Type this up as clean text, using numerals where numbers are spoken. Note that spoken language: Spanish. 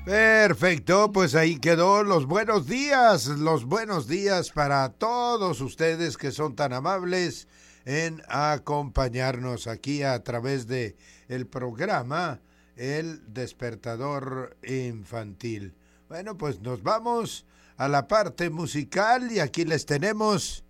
Perfecto, pues ahí quedó los buenos días para todos ustedes que son tan amables en acompañarnos aquí a través de el programa El Despertador Infantil. Bueno, pues nos vamos a la parte musical y aquí les tenemos